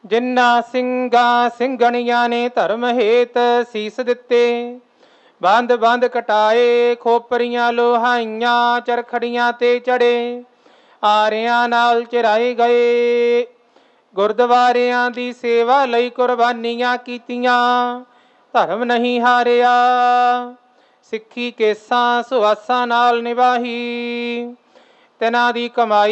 ਜਿਨ੍ਹਾਂ ਸਿੰਘਾਂ ਸਿੰਘਣੀਆਂ ਨੇ ਧਰਮ ਹੇਤ ਸੀਸ ਦਿੱਤੇ। ਬੰਦ ਬੰਦ ਕਟਾਏ, ਖੋਪਰੀਆਂ ਲੋਹਾਈਆਂ, ਚਰਖੜੀਆਂ ਤੇ ਚੜੇ, ਆਰਿਆਂ ਨਾਲ ਚਰਾਏ ਗਏ। ਗੁਰਦੁਆਰਿਆਂ ਦੀ ਸੇਵਾ ਲਈ ਕੁਰਬਾਨੀਆਂ ਕੀਤੀਆਂ, ਧਰਮ ਨਹੀਂ ਹਾਰਿਆ। ਸਿੱਖੀ ਕੇਸਾਂ ਸੁਆਸਾਂ ਨਾਲ ਨਿਭਾਹੀ, ਤਿਨਾਂ ਦੀ ਕਮਾਈ